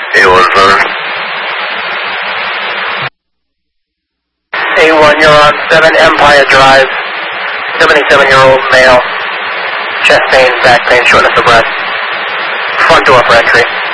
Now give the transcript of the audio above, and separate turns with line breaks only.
A1, brother.
A1, you're on 7 Empire Drive, 77-year-old male, chest pain, back pain, shortness of breath, front door for entry.